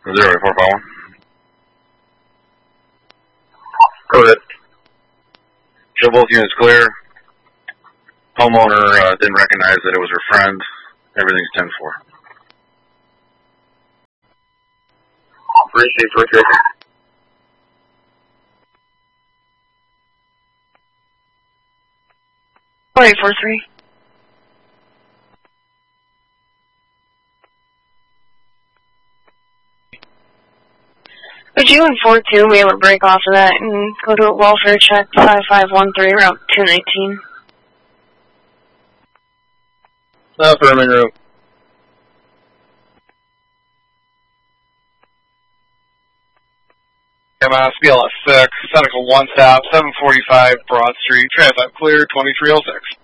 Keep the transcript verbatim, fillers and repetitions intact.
Zero four five one. Go ahead. Show both units clear. Homeowner uh, didn't recognize that it was her friend. Everything's ten four. Received, Richard. four eight four three. Would you and four two be able to break off of that and go to a welfare check five five one three, route two nineteen? Affirming route. M S B L S six, Seneca one stop, seven forty-five Broad Street, transit clear, twenty-three oh six.